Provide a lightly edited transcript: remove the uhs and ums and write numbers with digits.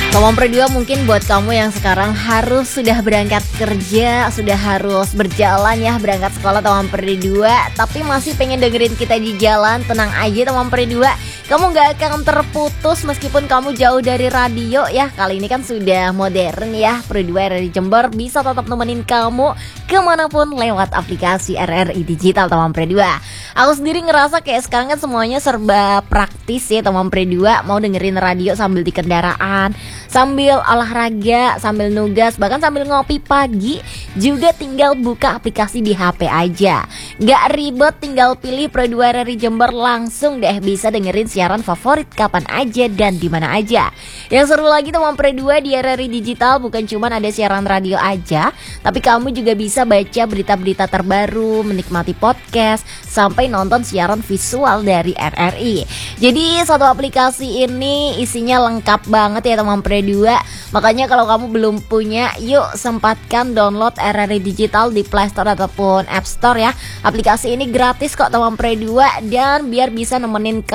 Tomom Pro 2 mungkin buat kamu yang sekarang sudah berangkat kerja, sudah harus berjalan ya, berangkat sekolah Tomom Pro 2, tapi masih pengen dengerin kita di jalan. Tenang aja Tomom Pro 2, kamu gak akan terputus meskipun kamu jauh dari radio ya. Kali ini kan sudah modern ya, Pro 2 RRI Jember bisa tetap nemenin kamu kemanapun lewat aplikasi RRI Digital Tomom Pro 2. Aku sendiri ngerasa kayak sekarang kan semuanya serba praktis ya Tomom Pro 2. Mau dengerin radio sambil di kendaraan, sambil olahraga, sambil nugas, bahkan sambil ngopi pagi, juga tinggal buka aplikasi di HP aja. Gak ribet, tinggal pilih Pro 2 RRI Jember, langsung deh bisa dengerin siaran favorit kapan aja dan di mana aja. Yang seru lagi Tomom Pro 2 di RRI Digital bukan cuma ada siaran radio aja, tapi kamu juga bisa baca berita-berita terbaru, menikmati podcast, sampai nonton siaran visual dari RRI. Jadi satu aplikasi ini isinya lengkap banget ya Tomom Pro 2. Makanya kalau kamu belum punya, yuk sempatkan download RRI Digital di Play Store ataupun App Store ya. Aplikasi ini gratis kok Tomom Pro 2, dan biar bisa nemenin